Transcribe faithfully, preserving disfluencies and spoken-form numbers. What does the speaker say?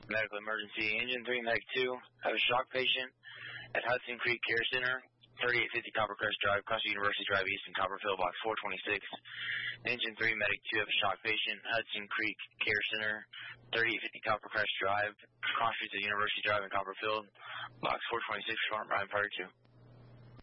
Medical emergency. Engine three, Medic two. I have a shock patient at Hudson Creek Care Center, thirty-eight fifty Coppercrest Drive, Costa University Drive East in Copperfield, box four twenty-six. Engine three, Medic two. I have a shock patient, Hudson Creek Care Center, thirty-eight fifty Coppercrest Drive, cross streets of University Drive in Copperfield, box four twenty-six, Farm Brian Party two.